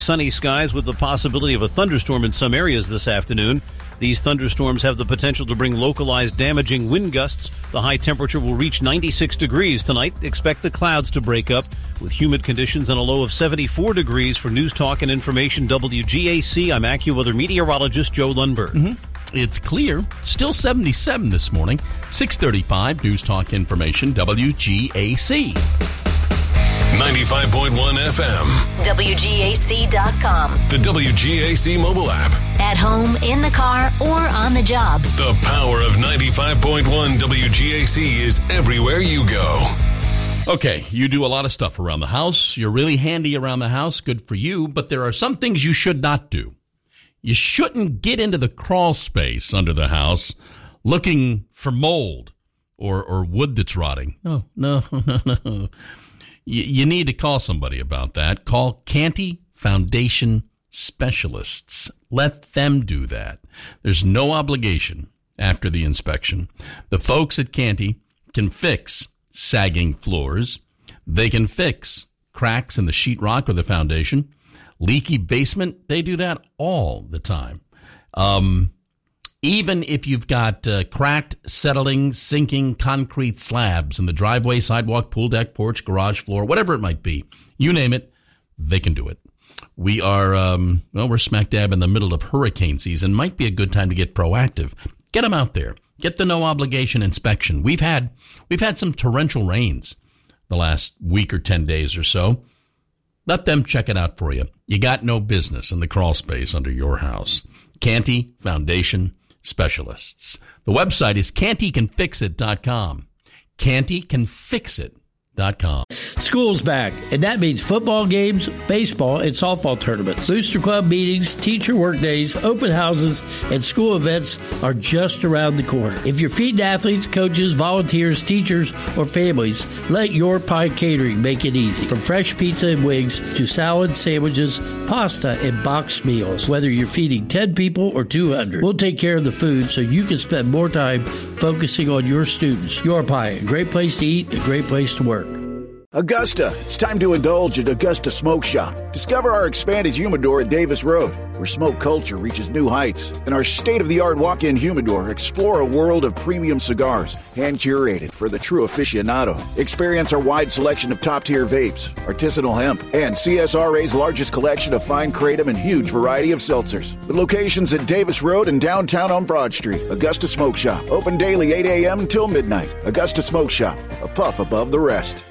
Sunny skies with the possibility of a thunderstorm in some areas this afternoon. These thunderstorms have the potential to bring localized damaging wind gusts. The high temperature will reach 96 degrees tonight. Expect the clouds to break up with humid conditions and a low of 74 degrees. For News Talk and Information WGAC, I'm AccuWeather meteorologist Joe Lundberg. It's clear. Still 77 this morning. 6:35 News Talk Information WGAC. 95.1 FM. WGAC.com. The WGAC mobile app. At home, in the car, or on the job. The power of 95.1 WGAC is everywhere you go. Okay, you do a lot of stuff around the house. You're really handy around the house. Good for you. But there are some things you should not do. You shouldn't get into the crawl space under the house looking for mold or wood that's rotting. No. You need to call somebody about that. Call Canty Foundation Specialists. Let them do that. There's no obligation after the inspection. The folks at Canty can fix sagging floors. They can fix cracks in the sheetrock or the foundation. Leaky basement, they do that all the time. Even if you've got cracked, settling, sinking concrete slabs in the driveway, sidewalk, pool deck, porch, garage floor, whatever it might be, you name it, they can do it. We are, we're smack dab in the middle of hurricane season. Might be a good time to get proactive. Get them out there. Get the no obligation inspection. We've had some torrential rains the last week or 10 days or so. Let them check it out for you. You got no business in the crawl space under your house. Canty Foundation Specialists. The website is cantycanfixit.com. Cantycanfixit.com. School's back, and that means football games, baseball, and softball tournaments. Booster Club meetings, teacher work days, open houses, and school events are just around the corner. If you're feeding athletes, coaches, volunteers, teachers, or families, let Your Pie Catering make it easy. From fresh pizza and wings to salads, sandwiches, pasta, and boxed meals. Whether you're feeding 10 people or 200, we'll take care of the food so you can spend more time focusing on your students. Your Pie, a great place to eat, a great place to work. Augusta, it's time to indulge at Augusta Smoke Shop. Discover our expanded humidor at Davis Road, where smoke culture reaches new heights. And our state-of-the-art walk-in humidor, explore a world of premium cigars, hand-curated for the true aficionado. Experience our wide selection of top-tier vapes, artisanal hemp, and CSRA's largest collection of fine kratom and huge variety of seltzers. With locations at Davis Road and downtown on Broad Street, Augusta Smoke Shop. Open daily 8 a.m. until midnight. Augusta Smoke Shop, a puff above the rest.